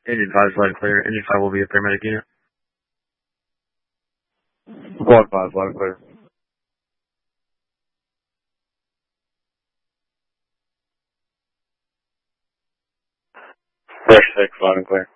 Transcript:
Indian 5 is loud and clear. Indian 5 will be a paramedic unit. Squad 5, loud and clear. Fresh 6, loud and clear.